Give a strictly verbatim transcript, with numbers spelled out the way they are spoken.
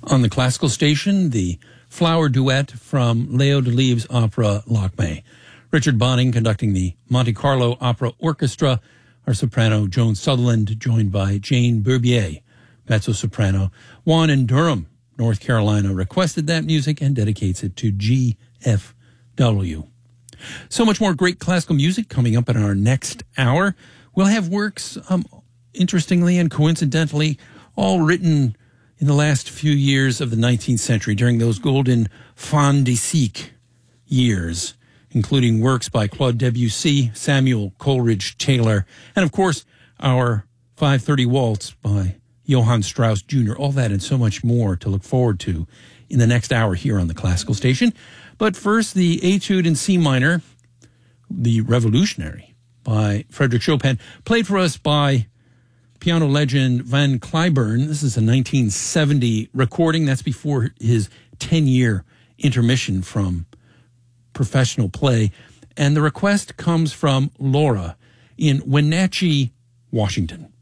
On the classical station, the flower duet from Leo Delibes' opera Lakme. Richard Bonning conducting the Monte Carlo Opera Orchestra. Our soprano, Joan Sutherland, joined by Jane Berbier, mezzo-soprano. Juan in Durham, North Carolina, requested that music and dedicates it to G F W. So much more great classical music coming up in our next hour. We'll have works, um, interestingly and coincidentally, all written in the last few years of the nineteenth century, during those golden fin de siècle years, including works by Claude Debussy, Samuel Coleridge Taylor, and of course, our five thirty Waltz by Johann Strauss Junior All that and so much more to look forward to in the next hour here on the Classical Station. But first, the Etude in C minor, the Revolutionary by Frederick Chopin, played for us by piano legend Van Cliburn. This is a nineteen seventy recording. That's before his ten-year intermission from professional play. And the request comes from Laura in Wenatchee, Washington.